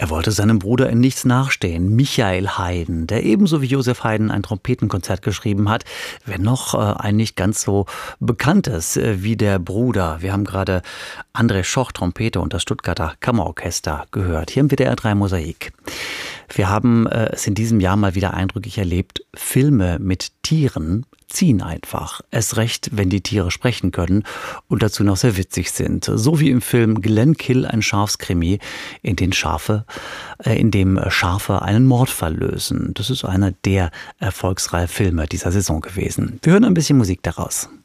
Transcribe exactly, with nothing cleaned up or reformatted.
Er wollte seinem Bruder in nichts nachstehen, Michael Haydn, der ebenso wie Joseph Haydn ein Trompetenkonzert geschrieben hat, wenn noch äh, ein nicht ganz so bekanntes äh, wie der Bruder. Wir haben gerade André Schoch, Trompete und das Stuttgarter Kammerorchester gehört, hier im W D R drei Mosaik. Wir haben äh, es in diesem Jahr mal wieder eindrücklich erlebt, Filme mit Tieren ziehen einfach. Erst recht, wenn die Tiere sprechen können und dazu noch sehr witzig sind. So wie im Film Glenn Kill, ein Schafskrimi, in, den Schafe, äh, in dem Schafe einen Mordfall lösen. Das ist einer der erfolgsreichen Filme dieser Saison gewesen. Wir hören ein bisschen Musik daraus.